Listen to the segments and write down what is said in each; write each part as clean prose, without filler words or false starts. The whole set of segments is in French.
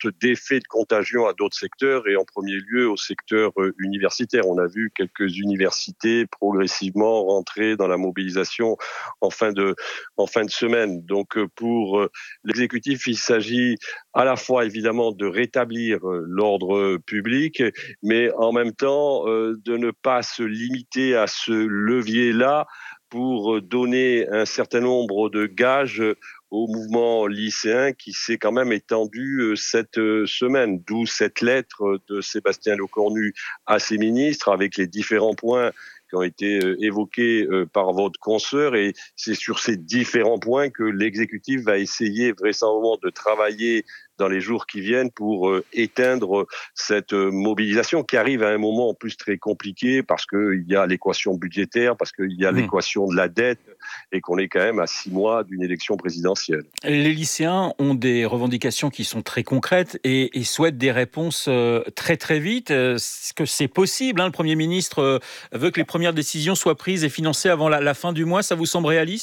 sorte d'effet de contagion à d'autres secteurs et en premier lieu au secteur universitaire. On a vu quelques universités progressivement rentrer dans la mobilisation en fin de semaine. Donc pour l'exécutif, il s'agit à la fois évidemment de rétablir l'ordre public, mais en même temps de ne pas se limiter à ce levier-là pour donner un certain nombre de gages au mouvement lycéen qui s'est quand même étendu cette semaine, d'où cette lettre de Sébastien Lecornu à ses ministres avec les différents points qui ont été évoqués par votre consoeur, et c'est sur ces différents points que l'exécutif va essayer vraisemblablement de travailler dans les jours qui viennent pour éteindre cette mobilisation qui arrive à un moment en plus très compliqué parce qu'il y a l'équation budgétaire, parce qu'il y a l'équation de la dette et qu'on est quand même à 6 mois d'une élection présidentielle. Les lycéens ont des revendications qui sont très concrètes et souhaitent des réponses très très vite. Est-ce que c'est possible, le Premier ministre veut que les premières décisions soient prises et financées avant la fin du mois. Ça vous semble réaliste ?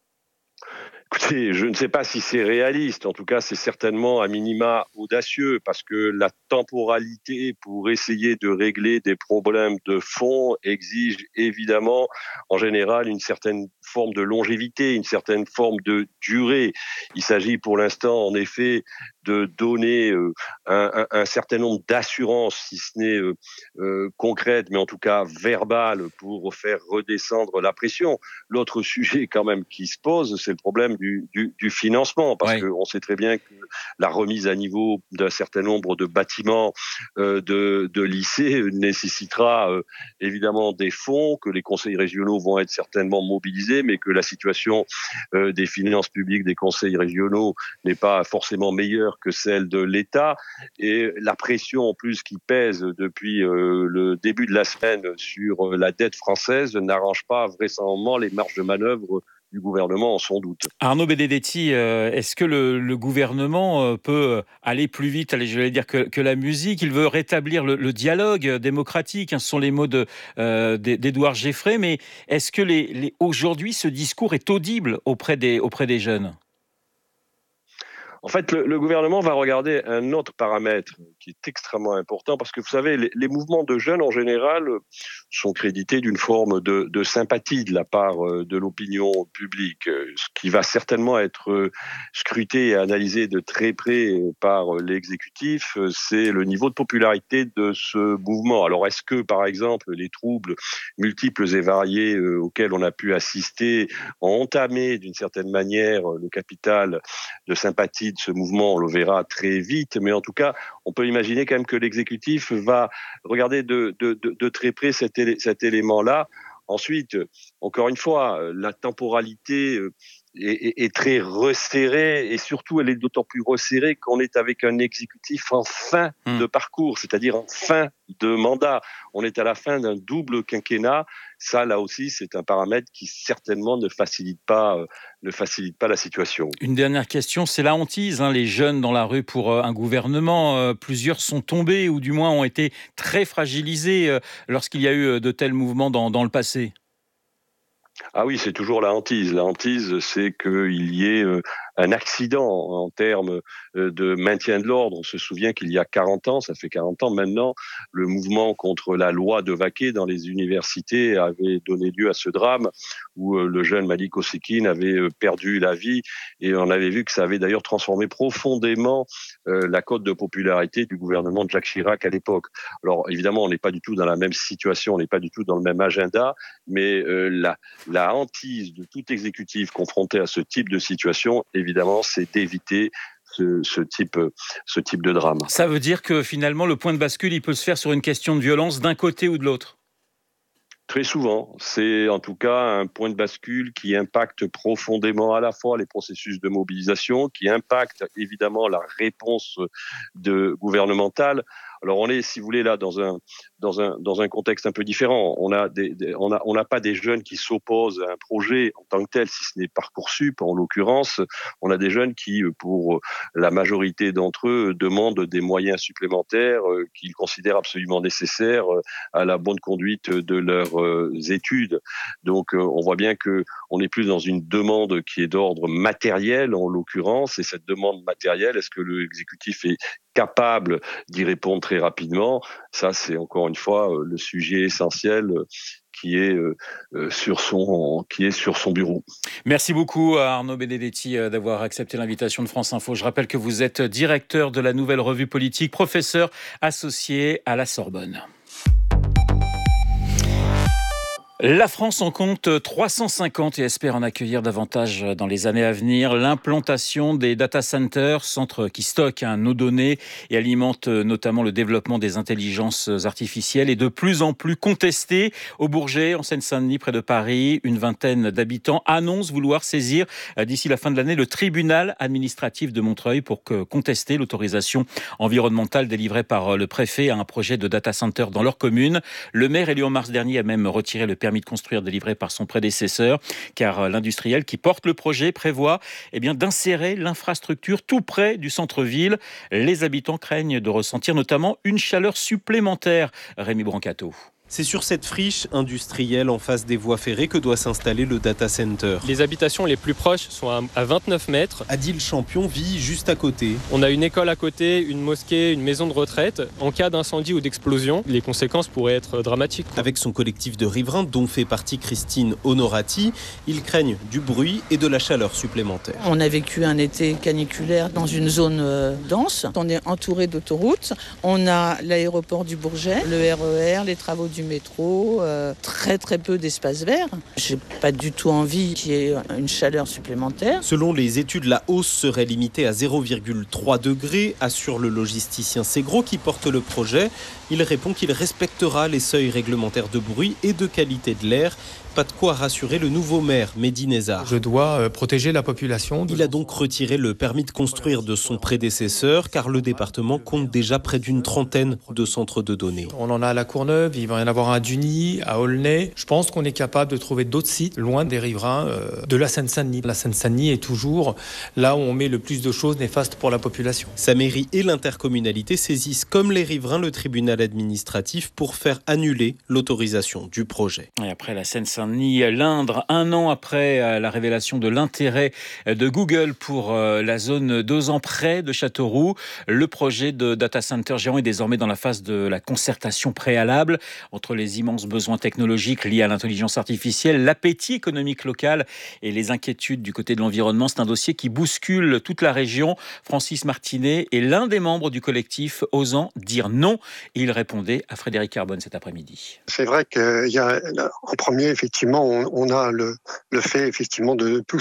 Écoutez, je ne sais pas si c'est réaliste. En tout cas, c'est certainement à minima audacieux parce que la temporalité pour essayer de régler des problèmes de fond exige évidemment, en général, une certaine forme de longévité, une certaine forme de durée. Il s'agit pour l'instant, en effet, de donner un certain nombre d'assurances, si ce n'est concrètes, mais en tout cas verbales, pour faire redescendre la pression. L'autre sujet quand même qui se pose, c'est le problème du financement, parce qu'on sait très bien que la remise à niveau d'un certain nombre de bâtiments de lycées nécessitera évidemment des fonds, que les conseils régionaux vont être certainement mobilisés, mais que la situation des finances publiques des conseils régionaux n'est pas forcément meilleure que celle de l'État, et la pression en plus qui pèse depuis le début de la semaine sur la dette française n'arrange pas vraisemblablement les marges de manœuvre du gouvernement en son doute. Arnaud Benedetti, est-ce que le gouvernement peut aller plus vite, j'allais dire que la musique? Il veut rétablir le dialogue démocratique, ce sont les mots d'Édouard Geffray, mais est-ce que aujourd'hui ce discours est audible auprès des jeunes? En fait, le gouvernement va regarder un autre paramètre qui est extrêmement important parce que vous savez, les mouvements de jeunes en général sont crédités d'une forme de sympathie de la part de l'opinion publique. Ce qui va certainement être scruté et analysé de très près par l'exécutif, c'est le niveau de popularité de ce mouvement. Alors, est-ce que, par exemple, les troubles multiples et variés auxquels on a pu assister ont entamé d'une certaine manière le capital de sympathie de ce mouvement? On le verra très vite, mais en tout cas, on peut imaginer quand même que l'exécutif va regarder de très près cet élément-là. Ensuite, encore une fois, la temporalité est très resserrée, et surtout elle est d'autant plus resserrée qu'on est avec un exécutif en fin de parcours, c'est-à-dire en fin de mandat. On est à la fin d'un double quinquennat. Ça, là aussi, c'est un paramètre qui certainement ne facilite pas la situation. Une dernière question, c'est la hantise, les jeunes dans la rue pour un gouvernement. Plusieurs sont tombés ou du moins ont été très fragilisés lorsqu'il y a eu de tels mouvements dans le passé. Ah oui, c'est toujours la hantise. La hantise, c'est qu'il y ait un accident en termes de maintien de l'ordre. On se souvient qu'il y a 40 ans, ça fait 40 ans maintenant, le mouvement contre la loi de Vaquet dans les universités avait donné lieu à ce drame où le jeune Malik Osekine avait perdu la vie, et on avait vu que ça avait d'ailleurs transformé profondément la cote de popularité du gouvernement de Jacques Chirac à l'époque. Alors évidemment, on n'est pas du tout dans la même situation, on n'est pas du tout dans le même agenda, mais la hantise de tout exécutif confronté à ce type de situation, évidemment, c'est d'éviter ce type de drame. Ça veut dire que finalement, le point de bascule, il peut se faire sur une question de violence d'un côté ou de l'autre? Très souvent, c'est en tout cas un point de bascule qui impacte profondément à la fois les processus de mobilisation, qui impacte évidemment la réponse gouvernementale. Alors on est, si vous voulez, là dans un contexte un peu différent. On n'a pas des jeunes qui s'opposent à un projet en tant que tel, si ce n'est Parcoursup en l'occurrence. On a des jeunes qui, pour la majorité d'entre eux, demandent des moyens supplémentaires qu'ils considèrent absolument nécessaires à la bonne conduite de leurs études. Donc on voit bien que on est plus dans une demande qui est d'ordre matériel en l'occurrence, et cette demande matérielle, est-ce que l'exécutif est capable d'y répondre très rapidement. Ça, c'est encore une fois le sujet essentiel qui est sur son bureau. Merci beaucoup à Arnaud Benedetti d'avoir accepté l'invitation de France Info. Je rappelle que vous êtes directeur de la Nouvelle Revue Politique, professeur associé à la Sorbonne. La France en compte 350 et espère en accueillir davantage dans les années à venir. L'implantation des data centers, centres qui stockent nos données et alimentent notamment le développement des intelligences artificielles, est de plus en plus contestée. Au Bourget, en Seine-Saint-Denis, près de Paris, une vingtaine d'habitants annoncent vouloir saisir d'ici la fin de l'année le tribunal administratif de Montreuil pour contester l'autorisation environnementale délivrée par le préfet à un projet de data center dans leur commune. Le maire élu en mars dernier a même retiré le permis de construire délivré par son prédécesseur, car l'industriel qui porte le projet prévoit d'insérer l'infrastructure tout près du centre-ville. Les habitants craignent de ressentir notamment une chaleur supplémentaire. Rémi Brancato. C'est sur cette friche industrielle en face des voies ferrées que doit s'installer le data center. Les habitations les plus proches sont à 29 mètres. Adil Champion vit juste à côté. On a une école à côté, une mosquée, une maison de retraite. En cas d'incendie ou d'explosion, les conséquences pourraient être dramatiques. Avec son collectif de riverains, dont fait partie Christine Honorati, ils craignent du bruit et de la chaleur supplémentaire. On a vécu un été caniculaire dans une zone dense. On est entouré d'autoroutes. On a l'aéroport du Bourget, le RER, les travaux du métro, très très peu d'espace vert. J'ai pas du tout envie qu'il y ait une chaleur supplémentaire. Selon les études, la hausse serait limitée à 0,3 degrés, assure le logisticien Segro qui porte le projet. Il répond qu'il respectera les seuils réglementaires de bruit et de qualité de l'air. Pas de quoi rassurer le nouveau maire, Mehdi Nezar. Je dois protéger la population. Il a donc retiré le permis de construire de son prédécesseur, car le département compte déjà près d'une trentaine de centres de données. On en a à La Courneuve, il va y en avoir un à Duny, à Aulnay. Je pense qu'on est capable de trouver d'autres sites loin des riverains de la Seine-Saint-Denis. La Seine-Saint-Denis est toujours là où on met le plus de choses néfastes pour la population. Sa mairie et l'intercommunalité saisissent comme les riverains le tribunal administratif pour faire annuler l'autorisation du projet. Et après la Seine-Saint-Denis, l'Indre, un an après la révélation de l'intérêt de Google pour la zone 2 ans près de Châteauroux, le projet de data center géant est désormais dans la phase de la concertation préalable. Entre les immenses besoins technologiques liés à l'intelligence artificielle, l'appétit économique local et les inquiétudes du côté de l'environnement, c'est un dossier qui bouscule toute la région. Francis Martinet est l'un des membres du collectif Osant dire non. Et il répondait à Frédéric Carbone cet après-midi. C'est vrai qu'il y a en premier, effectivement, on a le fait effectivement de tout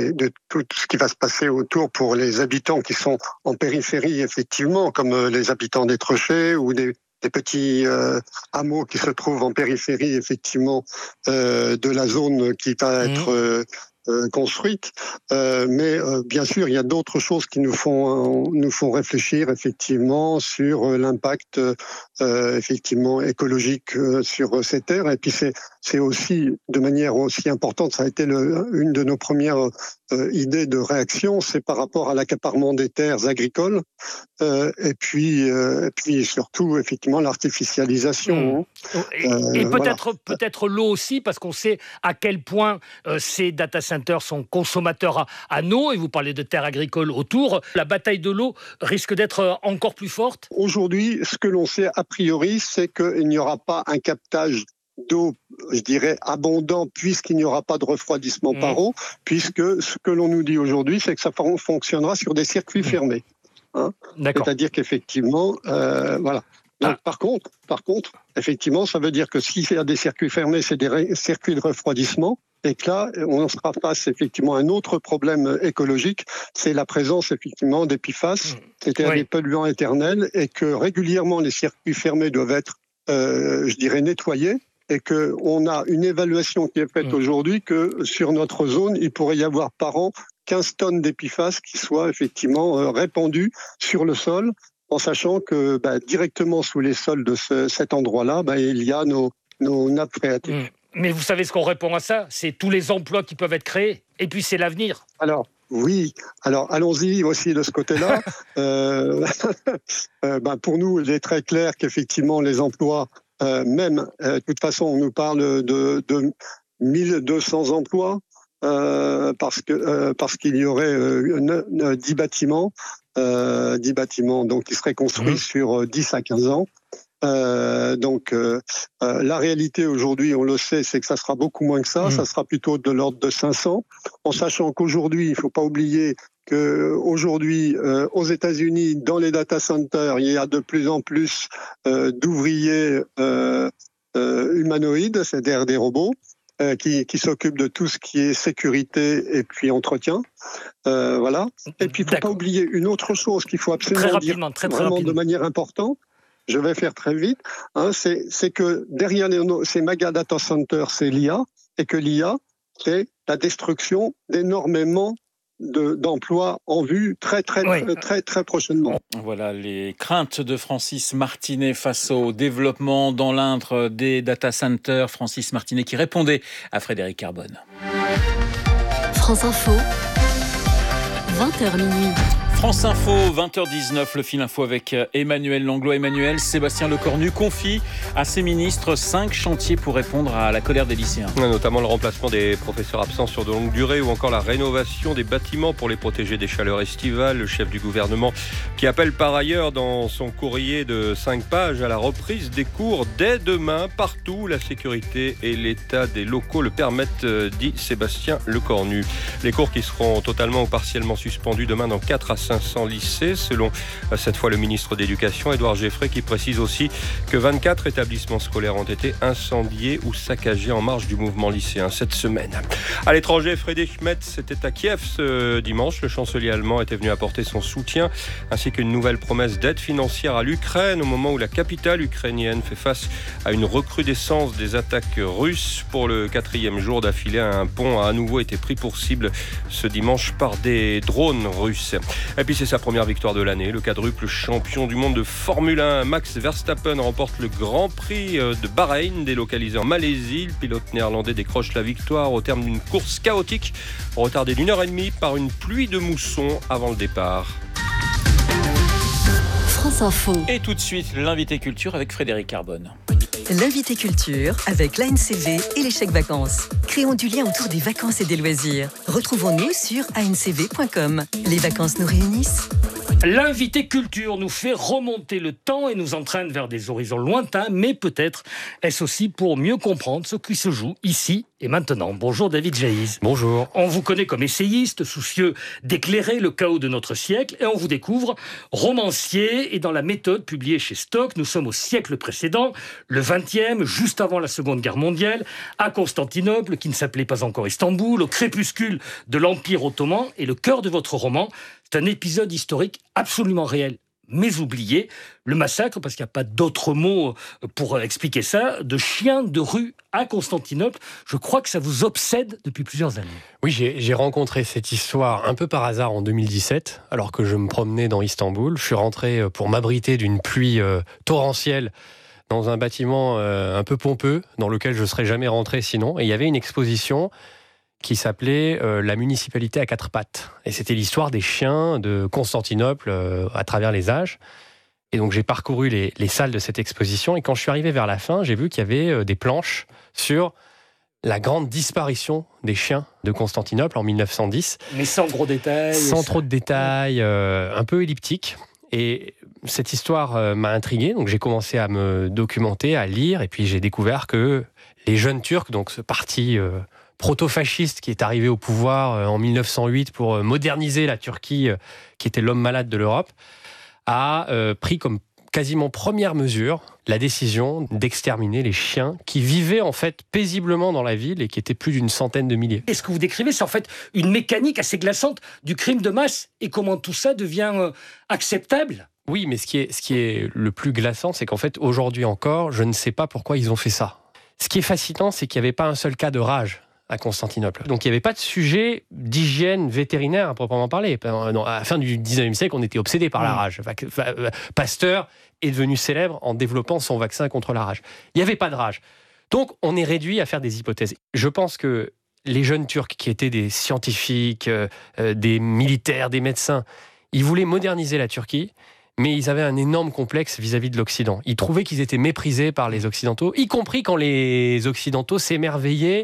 ce qui va se passer autour pour les habitants qui sont en périphérie, effectivement, comme les habitants des Trechets ou des petits hameaux qui se trouvent en périphérie, effectivement, de la zone qui va être construite, mais bien sûr il y a d'autres choses qui nous font réfléchir effectivement sur l'impact effectivement écologique sur ces terres, et puis c'est aussi de manière aussi importante, ça a été une de nos premières idées de réaction, c'est par rapport à l'accaparement des terres agricoles et puis surtout effectivement l'artificialisation. Et peut-être l'eau aussi, parce qu'on sait à quel point ces data centers sont consommateurs à eau, et vous parlez de terres agricoles autour. La bataille de l'eau risque d'être encore plus forte. Aujourd'hui, ce que l'on sait a priori, c'est qu'il n'y aura pas un captage d'eau, je dirais, abondant, puisqu'il n'y aura pas de refroidissement par eau, puisque ce que l'on nous dit aujourd'hui, c'est que ça fonctionnera sur des circuits fermés. C'est-à-dire qu'effectivement, voilà. Donc, par contre, effectivement, ça veut dire que s'il y a des circuits fermés, c'est des circuits de refroidissement, et que là, on sera face effectivement à un autre problème écologique, c'est la présence effectivement des PFAS, c'est-à-dire des polluants éternels, et que régulièrement les circuits fermés doivent être, je dirais, nettoyés, et qu'on a une évaluation qui est faite aujourd'hui que sur notre zone, il pourrait y avoir par an 15 tonnes d'épiphases qui soient effectivement répandues sur le sol, en sachant que directement sous les sols de cet endroit-là, il y a nos nappes phréatiques. Mais vous savez ce qu'on répond à ça ? C'est tous les emplois qui peuvent être créés, et puis c'est l'avenir. Alors, oui, allons-y aussi de ce côté-là. Pour nous, il est très clair qu'effectivement, les emplois, de toute façon, on nous parle de 1200 emplois, parce qu'il y aurait 10 bâtiments. 10 bâtiments, donc qui seraient construits sur 10 à 15 ans. La réalité aujourd'hui, on le sait, c'est que ça sera beaucoup moins que ça. Ça sera plutôt de l'ordre de 500, en sachant qu'aujourd'hui, il ne faut pas oublier qu'aujourd'hui, aux États-Unis, dans les data centers, il y a de plus en plus d'ouvriers humanoïdes, c'est-à-dire des robots, qui s'occupent de tout ce qui est sécurité et puis entretien. Voilà. Et puis, il ne faut pas oublier une autre chose qu'il faut absolument dire vraiment de manière importante. Je vais faire très vite. C'est que derrière ces méga data centers, c'est l'IA, et que l'IA, c'est la destruction d'énormément d'emplois en vue très prochainement. Voilà les craintes de Francis Martinet face au développement dans l'Indre des data centers. Francis Martinet qui répondait à Frédéric Carbone. France Info, 20h minuit. France Info, 20h19, le fil info avec Emmanuel Langlois. Emmanuel, Sébastien Lecornu confie à ses ministres 5 chantiers pour répondre à la colère des lycéens. Notamment le remplacement des professeurs absents sur de longue durée ou encore la rénovation des bâtiments pour les protéger des chaleurs estivales. Le chef du gouvernement qui appelle par ailleurs dans son courrier de 5 pages à la reprise des cours dès demain partout où la sécurité et l'état des locaux le permettent, dit Sébastien Lecornu. Les cours qui seront totalement ou partiellement suspendus demain dans 4 à 500 lycées, selon cette fois le ministre d'Éducation, Édouard Geffray, qui précise aussi que 24 établissements scolaires ont été incendiés ou saccagés en marge du mouvement lycéen cette semaine. À l'étranger, Friedrich Merz était à Kiev ce dimanche. Le chancelier allemand était venu apporter son soutien ainsi qu'une nouvelle promesse d'aide financière à l'Ukraine au moment où la capitale ukrainienne fait face à une recrudescence des attaques russes. Pour le 4e jour d'affilée, un pont a à nouveau été pris pour cible ce dimanche par des drones russes. Et puis c'est sa première victoire de l'année. Le quadruple champion du monde de Formule 1, Max Verstappen, remporte le Grand Prix de Bahreïn, délocalisé en Malaisie. Le pilote néerlandais décroche la victoire au terme d'une course chaotique, retardée d'1h30 par une pluie de mousson avant le départ. France Info. Et tout de suite, l'invité culture avec Frédéric Carbone. L'invité culture avec l'ANCV et les chèques vacances. Créons du lien autour des vacances et des loisirs. Retrouvons-nous sur ancv.com. Les vacances nous réunissent. L'invité culture nous fait remonter le temps et nous entraîne vers des horizons lointains, mais peut-être est-ce aussi pour mieux comprendre ce qui se joue ici et maintenant. Bonjour David Jaïs. Bonjour. On vous connaît comme essayiste, soucieux d'éclairer le chaos de notre siècle, et on vous découvre romancier, et dans la méthode publiée chez Stock, nous sommes au siècle précédent, le 20e, juste avant la Seconde Guerre mondiale, à Constantinople, qui ne s'appelait pas encore Istanbul, au crépuscule de l'Empire ottoman, et le cœur de votre roman, c'est un épisode historique absolument réel, mais oublié, le massacre, parce qu'il n'y a pas d'autre mot pour expliquer ça, de chiens de rue à Constantinople. Je crois que ça vous obsède depuis plusieurs années. Oui, j'ai rencontré cette histoire un peu par hasard en 2017, alors que je me promenais dans Istanbul. Je suis rentré pour m'abriter d'une pluie torrentielle dans un bâtiment un peu pompeux, dans lequel je ne serais jamais rentré sinon. Et il y avait une exposition qui s'appelait La municipalité à 4 pattes. Et c'était l'histoire des chiens de Constantinople à travers les âges. Et donc j'ai parcouru les salles de cette exposition, et quand je suis arrivé vers la fin, j'ai vu qu'il y avait des planches sur la grande disparition des chiens de Constantinople en 1910. Mais sans gros détails. Sans trop de détails, un peu elliptique. Et cette histoire m'a intrigué, donc j'ai commencé à me documenter, à lire, et puis j'ai découvert que les jeunes Turcs, donc ce parti proto-fasciste qui est arrivé au pouvoir en 1908 pour moderniser la Turquie, qui était l'homme malade de l'Europe, a pris comme quasiment première mesure la décision d'exterminer les chiens qui vivaient en fait paisiblement dans la ville et qui étaient plus d'une centaine de milliers. Et ce que vous décrivez, c'est en fait une mécanique assez glaçante du crime de masse, et comment tout ça devient acceptable. Oui, mais ce qui est le plus glaçant, c'est qu'en fait, aujourd'hui encore, je ne sais pas pourquoi ils ont fait ça. Ce qui est fascinant, c'est qu'il n'y avait pas un seul cas de rage à Constantinople. Donc il n'y avait pas de sujet d'hygiène vétérinaire à proprement parler. À la fin du 19e siècle, on était obsédé par la rage. Pasteur est devenu célèbre en développant son vaccin contre la rage. Il n'y avait pas de rage. Donc on est réduit à faire des hypothèses. Je pense que les jeunes Turcs qui étaient des scientifiques, des militaires, des médecins, ils voulaient moderniser la Turquie, mais ils avaient un énorme complexe vis-à-vis de l'Occident. Ils trouvaient qu'ils étaient méprisés par les Occidentaux, y compris quand les Occidentaux s'émerveillaient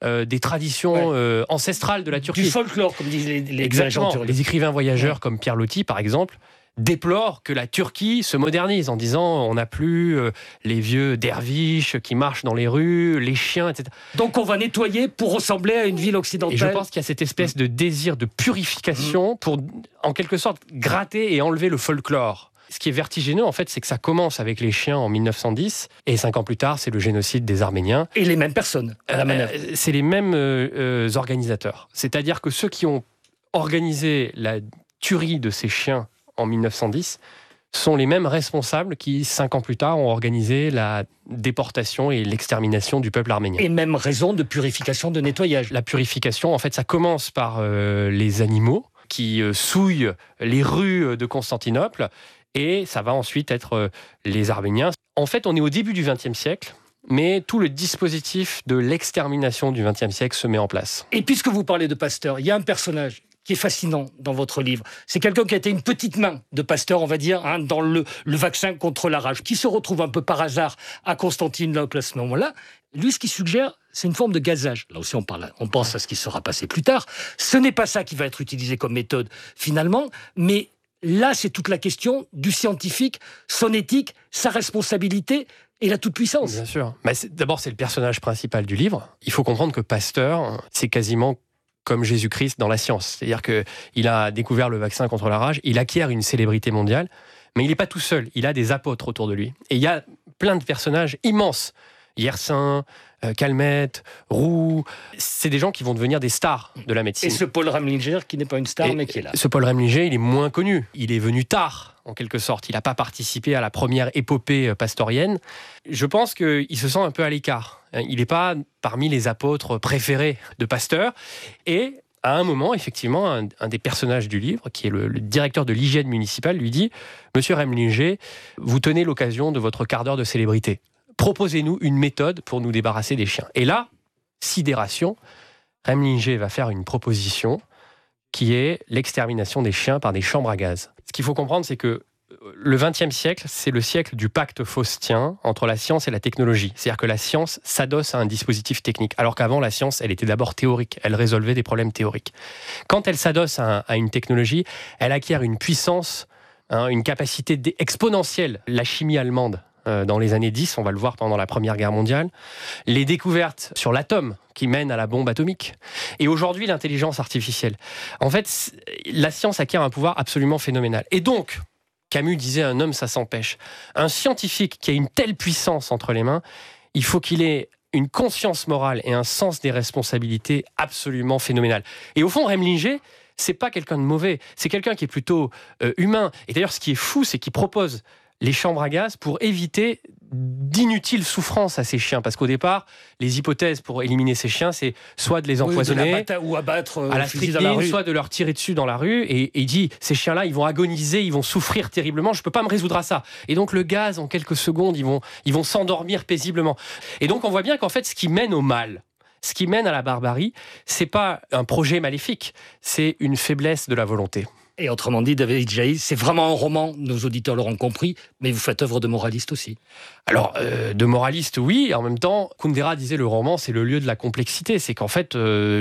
des traditions ancestrales de la Turquie. Du folklore, comme disent les Exactement. dirigeants. Les écrivains voyageurs comme Pierre Loti, par exemple, déplorent que la Turquie se modernise en disant on n'a plus les vieux derviches qui marchent dans les rues, les chiens, etc. Donc on va nettoyer pour ressembler à une ville occidentale. Et je pense qu'il y a cette espèce de désir de purification pour, en quelque sorte, gratter et enlever le folklore. Ce qui est vertigineux, en fait, c'est que ça commence avec les chiens en 1910, et 5 ans plus tard, c'est le génocide des Arméniens. Et les mêmes personnes à la manœuvre. C'est les mêmes organisateurs. C'est-à-dire que ceux qui ont organisé la tuerie de ces chiens en 1910 sont les mêmes responsables qui, 5 ans plus tard, ont organisé la déportation et l'extermination du peuple arménien. Et même raison de purification, de nettoyage. La purification, en fait, ça commence par les animaux qui souillent les rues de Constantinople, et ça va ensuite être les Arméniens. En fait, on est au début du XXe siècle, mais tout le dispositif de l'extermination du XXe siècle se met en place. Et puisque vous parlez de Pasteur, il y a un personnage qui est fascinant dans votre livre. C'est quelqu'un qui a été une petite main de Pasteur, on va dire, dans le vaccin contre la rage, qui se retrouve un peu par hasard à Constantinople à ce moment-là. Lui, ce qu'il suggère, c'est une forme de gazage. Là aussi, on pense à ce qui sera passé plus tard. Ce n'est pas ça qui va être utilisé comme méthode, finalement, mais là, c'est toute la question du scientifique, son éthique, sa responsabilité et la toute-puissance. Bien sûr. Mais d'abord, c'est le personnage principal du livre. Il faut comprendre que Pasteur, c'est quasiment comme Jésus-Christ dans la science. C'est-à-dire qu'il a découvert le vaccin contre la rage, il acquiert une célébrité mondiale, mais il n'est pas tout seul, il a des apôtres autour de lui. Et il y a plein de personnages immenses. Yersin, Calmette, Roux, c'est des gens qui vont devenir des stars de la médecine. Et ce Paul Remlinger, qui n'est pas une star, mais qui est là. Ce Paul Remlinger, il est moins connu. Il est venu tard, en quelque sorte. Il n'a pas participé à la première épopée pastorienne. Je pense qu'il se sent un peu à l'écart. Il n'est pas parmi les apôtres préférés de Pasteur. Et à un moment, effectivement, un des personnages du livre, qui est le directeur de l'hygiène municipale, lui dit « Monsieur Remlinger, vous tenez l'occasion de votre quart d'heure de célébrité. Proposez-nous une méthode pour nous débarrasser des chiens. » Et là, sidération, Remlinger va faire une proposition qui est l'extermination des chiens par des chambres à gaz. Ce qu'il faut comprendre, c'est que le XXe siècle, c'est le siècle du pacte faustien entre la science et la technologie. C'est-à-dire que la science s'adosse à un dispositif technique, alors qu'avant, la science, elle était d'abord théorique. Elle résolvait des problèmes théoriques. Quand elle s'adosse à une technologie, elle acquiert une puissance, une capacité exponentielle. La chimie allemande, dans les années 10, on va le voir pendant la Première Guerre mondiale, les découvertes sur l'atome qui mènent à la bombe atomique, et aujourd'hui l'intelligence artificielle. En fait, la science acquiert un pouvoir absolument phénoménal. Et donc, Camus disait « un homme, ça s'empêche ». Un scientifique qui a une telle puissance entre les mains, il faut qu'il ait une conscience morale et un sens des responsabilités absolument phénoménal. Et au fond, Remlinger, c'est pas quelqu'un de mauvais, c'est quelqu'un qui est plutôt humain. Et d'ailleurs, ce qui est fou, c'est qu'il propose les chambres à gaz pour éviter d'inutiles souffrances à ces chiens. Parce qu'au départ, les hypothèses pour éliminer ces chiens, c'est soit de les empoisonner ou abattre à la strychnine, soit de leur tirer dessus dans la rue. Et il dit, ces chiens-là, ils vont agoniser, ils vont souffrir terriblement, je ne peux pas me résoudre à ça. Et donc le gaz, en quelques secondes, ils vont s'endormir paisiblement. Et donc on voit bien qu'en fait, ce qui mène au mal, ce qui mène à la barbarie, c'est pas un projet maléfique, c'est une faiblesse de la volonté. Et autrement dit, David Jaïs, c'est vraiment un roman, nos auditeurs l'auront compris, mais vous faites œuvre de moraliste aussi. Alors, de moraliste, oui, en même temps, Kundera disait le roman, c'est le lieu de la complexité. C'est qu'en fait,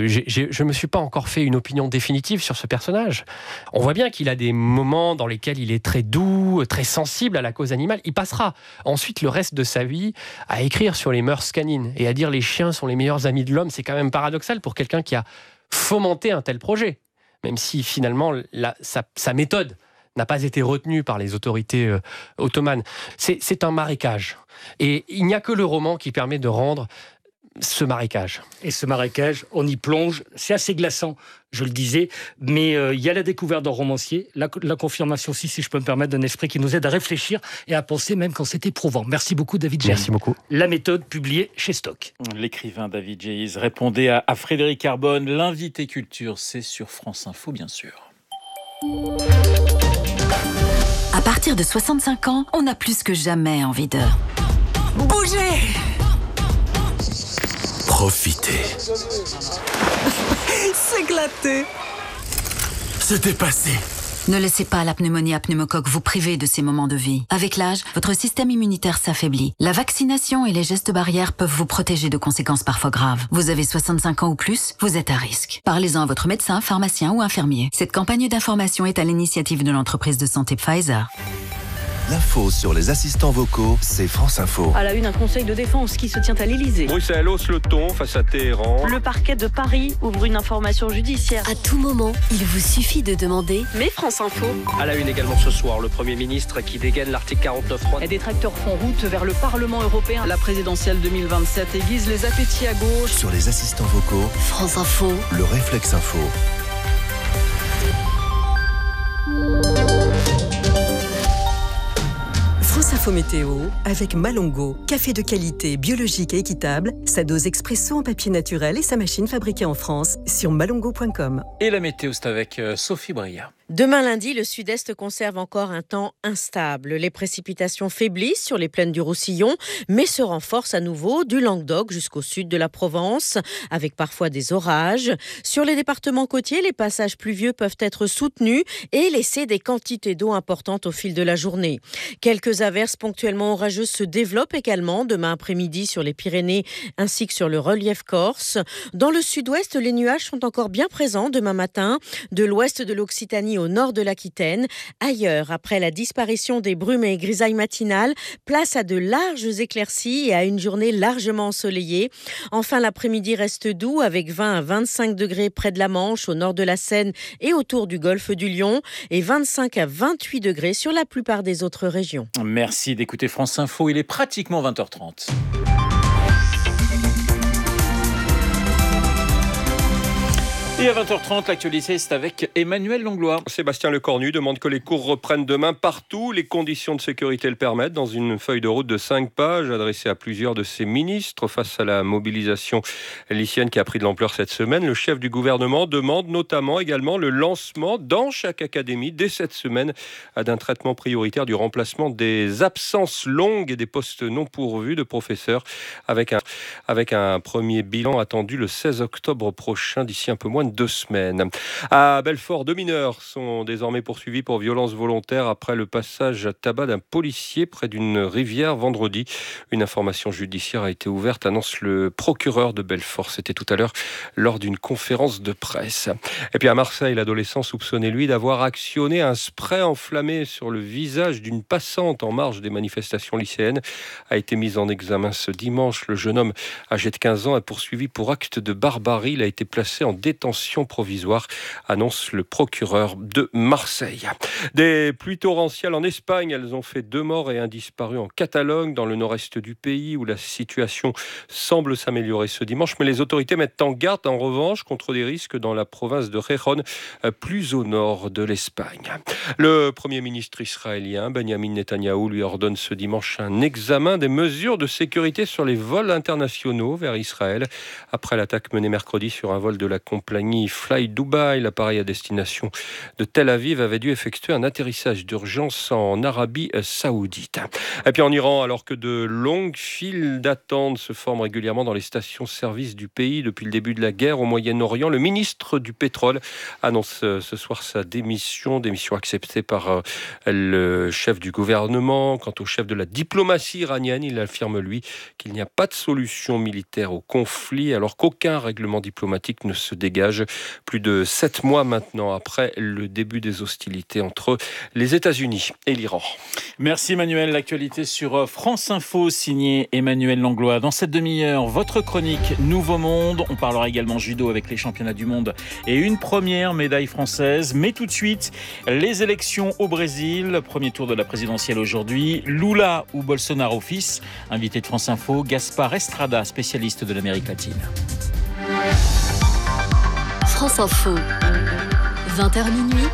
je ne me suis pas encore fait une opinion définitive sur ce personnage. On voit bien qu'il a des moments dans lesquels il est très doux, très sensible à la cause animale. Il passera ensuite le reste de sa vie à écrire sur les mœurs canines et à dire les chiens sont les meilleurs amis de l'homme. C'est quand même paradoxal pour quelqu'un qui a fomenté un tel projet. Même si finalement sa méthode n'a pas été retenue par les autorités ottomanes. C'est un marécage. Et il n'y a que le roman qui permet de rendre ce marécage. Et ce marécage, on y plonge, c'est assez glaçant, je le disais, mais il y a la découverte d'un romancier, la confirmation aussi, si je peux me permettre, d'un esprit qui nous aide à réfléchir et à penser même quand c'est éprouvant. Merci beaucoup David Jaïs. Merci beaucoup. La méthode publiée chez Stock. L'écrivain David Jaïs répondait à Frédéric Arbonne. L'invité culture, c'est sur France Info, bien sûr. À partir de 65 ans, on a plus que jamais envie de bouger. Profiter. S'éclater. Se dépasser. Ne laissez pas la pneumonie à pneumocoque vous priver de ces moments de vie. Avec l'âge, votre système immunitaire s'affaiblit. La vaccination et les gestes barrières peuvent vous protéger de conséquences parfois graves. Vous avez 65 ans ou plus, vous êtes à risque. Parlez-en à votre médecin, pharmacien ou infirmier. Cette campagne d'information est à l'initiative de l'entreprise de santé Pfizer. L'info sur les assistants vocaux, c'est France Info. À la une, un conseil de défense qui se tient à l'Elysée. Bruxelles hausse le ton face à Téhéran. Le parquet de Paris ouvre une information judiciaire. À tout moment, il vous suffit de demander « Mais France Info ». À la une également ce soir, le Premier ministre qui dégaine l'article 49.3. Les détracteurs font route vers le Parlement européen. La présidentielle 2027 aiguise les appétits à gauche. Sur les assistants vocaux, France Info, le réflexe info. France Info Météo avec Malongo, café de qualité, biologique et équitable, sa dose expresso en papier naturel et sa machine fabriquée en France sur malongo.com. Et la météo, c'est avec Sophie Bria. Demain lundi, le sud-est conserve encore un temps instable. Les précipitations faiblissent sur les plaines du Roussillon, mais se renforcent à nouveau du Languedoc jusqu'au sud de la Provence, avec parfois des orages. Sur les départements côtiers, les passages pluvieux peuvent être soutenus et laisser des quantités d'eau importantes au fil de la journée. Quelques averses ponctuellement orageuses se développent également demain après-midi sur les Pyrénées ainsi que sur le relief corse. Dans le sud-ouest, les nuages sont encore bien présents demain matin, de l'ouest de l'Occitanie au nord de l'Aquitaine. Ailleurs, après la disparition des brumes et grisailles matinales, place à de larges éclaircies et à une journée largement ensoleillée. Enfin, l'après-midi reste doux avec 20 à 25 degrés près de la Manche, au nord de la Seine et autour du golfe du Lion, et 25 à 28 degrés sur la plupart des autres régions. Merci d'écouter France Info, il est pratiquement 20h30. Et à 20h30, l'actualité, c'est avec Emmanuel Langlois. Sébastien Lecornu demande que les cours reprennent demain partout. Les conditions de sécurité le permettent. Dans une feuille de route de 5 pages adressée à plusieurs de ses ministres face à la mobilisation lycéenne qui a pris de l'ampleur cette semaine, le chef du gouvernement demande notamment également le lancement dans chaque académie dès cette semaine d'un traitement prioritaire du remplacement des absences longues et des postes non pourvus de professeurs avec un premier bilan attendu le 16 octobre prochain, d'ici un peu moins de 2 semaines. À Belfort, 2 mineurs sont désormais poursuivis pour violence volontaire après le passage à tabac d'un policier près d'une rivière vendredi. Une information judiciaire a été ouverte, annonce le procureur de Belfort. C'était tout à l'heure lors d'une conférence de presse. Et puis à Marseille, l'adolescent soupçonné, lui, d'avoir actionné un spray enflammé sur le visage d'une passante en marge des manifestations lycéennes a été mis en examen ce dimanche. Le jeune homme, âgé de 15 ans, est poursuivi pour acte de barbarie. Il a été placé en détention provisoire, annonce le procureur de Marseille. Des pluies torrentielles en Espagne, elles ont fait 2 morts et un disparu en Catalogne, dans le nord-est du pays, où la situation semble s'améliorer ce dimanche, mais les autorités mettent en garde en revanche contre des risques dans la province de Gijón, plus au nord de l'Espagne. Le Premier ministre israélien Benjamin Netanyahou lui ordonne ce dimanche un examen des mesures de sécurité sur les vols internationaux vers Israël après l'attaque menée mercredi sur un vol de la compagnie Fly Dubai. L'appareil à destination de Tel Aviv avait dû effectuer un atterrissage d'urgence en Arabie Saoudite. Et puis en Iran, alors que de longues files d'attente se forment régulièrement dans les stations-service du pays depuis le début de la guerre au Moyen-Orient, le ministre du pétrole annonce ce soir sa démission acceptée par le chef du gouvernement. Quant au chef de la diplomatie iranienne, il affirme lui qu'il n'y a pas de solution militaire au conflit alors qu'aucun règlement diplomatique ne se dégage. Plus de 7 mois maintenant après le début des hostilités entre les États-Unis et l'Iran. Merci Emmanuel. L'actualité sur France Info, signé Emmanuel Langlois. Dans cette demi-heure, votre chronique Nouveau Monde. On parlera également judo avec les championnats du monde et une première médaille française. Mais tout de suite, les élections au Brésil. Premier tour de la présidentielle aujourd'hui. Lula ou Bolsonaro fils. Invité de France Info, Gaspard Estrada, spécialiste de l'Amérique latine. France Info, 20h minuit,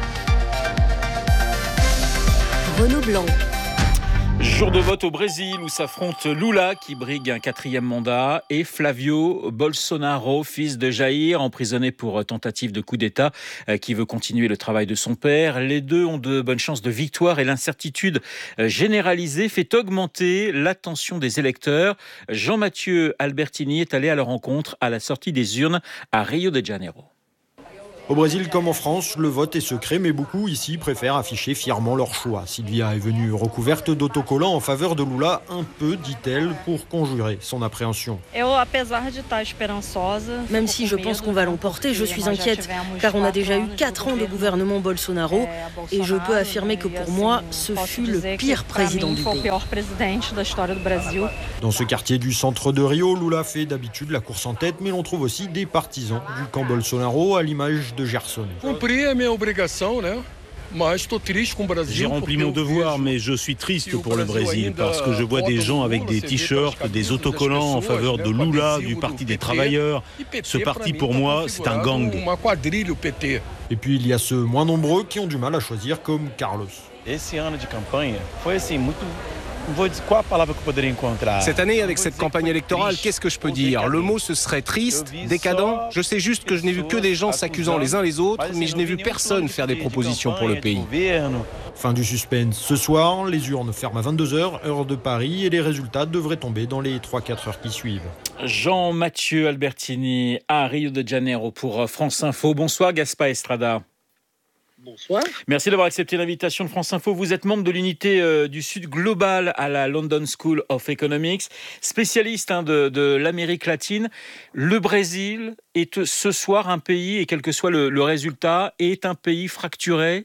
Renaud Blanc. Jour de vote au Brésil où s'affrontent Lula qui brigue un 4e mandat et Flavio Bolsonaro, fils de Jair, emprisonné pour tentative de coup d'État, qui veut continuer le travail de son père. Les deux ont de bonnes chances de victoire et l'incertitude généralisée fait augmenter l'attention des électeurs. Jean-Mathieu Albertini est allé à leur rencontre à la sortie des urnes à Rio de Janeiro. Au Brésil comme en France, le vote est secret, mais beaucoup ici préfèrent afficher fièrement leur choix. Silvia est venue recouverte d'autocollants en faveur de Lula, un peu, dit-elle, pour conjurer son appréhension. Même si je pense qu'on va l'emporter, je suis inquiète, car on a déjà eu 4 ans de gouvernement Bolsonaro, et je peux affirmer que pour moi, ce fut le pire président du pays. Dans ce quartier du centre de Rio, Lula fait d'habitude la course en tête, mais l'on trouve aussi des partisans du camp Bolsonaro, à l'image de Gerson. J'ai rempli mon devoir, mais je suis triste pour le Brésil parce que je vois des gens avec des t-shirts, des autocollants en faveur de Lula, du Parti des travailleurs. Ce parti, pour moi, c'est un gang. Et puis il y a ceux moins nombreux qui ont du mal à choisir, comme Carlos. Cette année, avec cette campagne électorale, qu'est-ce que je peux dire? Le mot, ce serait triste, décadent. Je sais juste que je n'ai vu que des gens s'accusant les uns les autres, mais je n'ai vu personne faire des propositions pour le pays. Fin du suspense. Ce soir, les urnes ferment à 22h, heure de Paris, et les résultats devraient tomber dans les 3-4 heures qui suivent. Jean-Mathieu Albertini à Rio de Janeiro pour France Info. Bonsoir Gaspard Estrada. Bonsoir. Merci d'avoir accepté l'invitation de France Info. Vous êtes membre de l'unité du Sud global à la London School of Economics, spécialiste de l'Amérique latine. Le Brésil est ce soir un pays, et quel que soit le résultat, est un pays fracturé.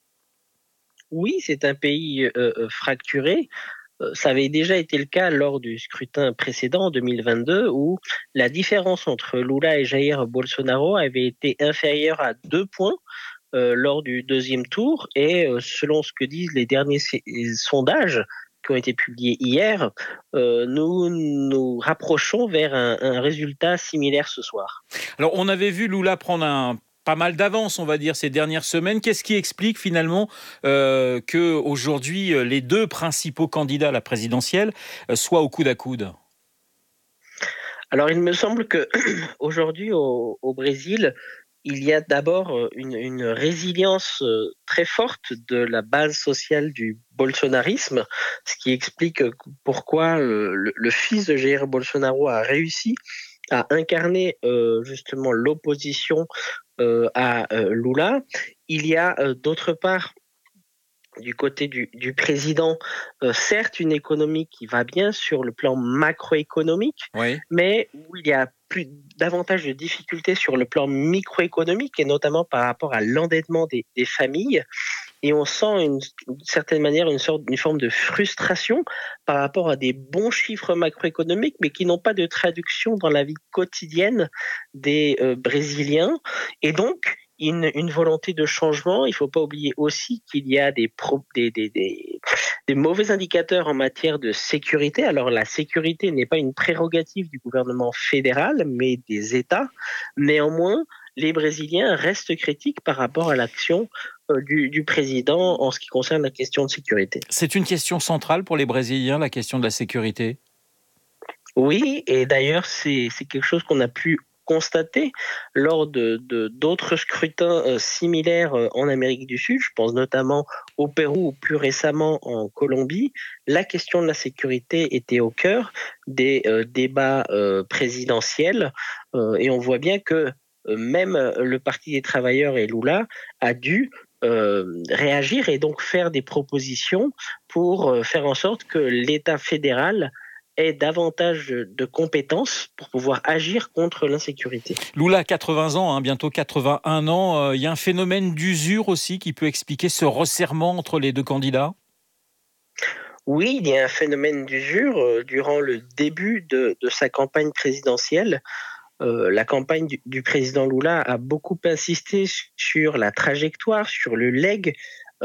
Oui, c'est un pays fracturé. Ça avait déjà été le cas lors du scrutin précédent en 2022 où la différence entre Lula et Jair Bolsonaro avait été inférieure à 2 points lors du deuxième tour, et selon ce que disent les derniers sondages qui ont été publiés hier, nous nous rapprochons vers un résultat similaire ce soir. Alors on avait vu Lula prendre pas mal d'avance, on va dire, ces dernières semaines. Qu'est-ce qui explique finalement qu'aujourd'hui les 2 principaux candidats à la présidentielle soient au coude à coude? Alors il me semble qu'aujourd'hui au Brésil, il y a d'abord une résilience très forte de la base sociale du bolsonarisme, ce qui explique pourquoi le fils de Jair Bolsonaro a réussi à incarner justement l'opposition à Lula. Il y a d'autre part, du côté du président, certes une économie qui va bien sur le plan macroéconomique, oui, mais où il y a davantage de difficultés sur le plan microéconomique, et notamment par rapport à l'endettement des familles. Et on sent d'une certaine manière une forme de frustration par rapport à des bons chiffres macroéconomiques, mais qui n'ont pas de traduction dans la vie quotidienne des Brésiliens. Et donc, une volonté de changement. Il ne faut pas oublier aussi qu'il y a des mauvais indicateurs en matière de sécurité. Alors la sécurité n'est pas une prérogative du gouvernement fédéral, mais des États. Néanmoins, les Brésiliens restent critiques par rapport à l'action du président en ce qui concerne la question de sécurité. C'est une question centrale pour les Brésiliens, la question de la sécurité? Oui, et d'ailleurs c'est quelque chose qu'on a pu constaté lors d'autres scrutins similaires en Amérique du Sud. Je pense notamment au Pérou ou plus récemment en Colombie. La question de la sécurité était au cœur des débats présidentiels, et on voit bien que même le Parti des travailleurs et Lula a dû réagir et donc faire des propositions pour faire en sorte que l'État fédéral ait davantage de compétences pour pouvoir agir contre l'insécurité. Lula a 80 ans, bientôt 81 ans. Il y a un phénomène d'usure aussi qui peut expliquer ce resserrement entre les 2 candidats? Oui, il y a un phénomène d'usure. Durant le début de sa campagne présidentielle, la campagne du président Lula a beaucoup insisté sur la trajectoire, sur le legs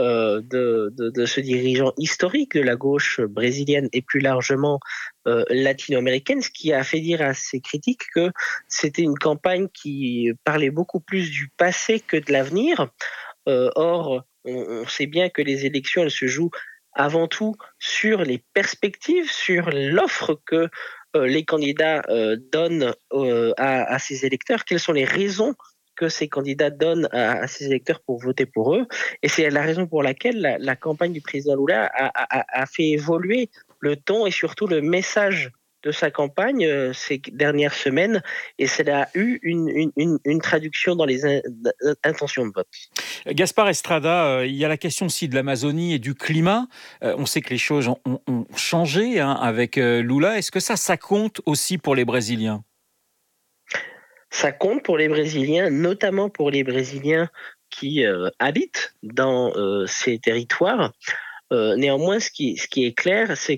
de ce dirigeant historique de la gauche brésilienne et plus largement latino-américaine, ce qui a fait dire à ses critiques que c'était une campagne qui parlait beaucoup plus du passé que de l'avenir. Or, on sait bien que les élections, elles se jouent avant tout sur les perspectives, sur l'offre que les candidats donnent à ces électeurs, quelles sont les raisons que ces candidats donnent à ces électeurs pour voter pour eux. Et c'est la raison pour laquelle la campagne du président Lula a fait évoluer le ton et surtout le message de sa campagne ces dernières semaines et cela a eu une traduction dans les intentions de vote. Gaspard Estrada, il y a la question aussi de l'Amazonie et du climat. On sait que les choses ont changé avec Lula. Est-ce que ça compte aussi pour les Brésiliens ? Ça compte pour les Brésiliens, notamment pour les Brésiliens qui habitent dans ces territoires. Néanmoins, ce qui est clair, c'est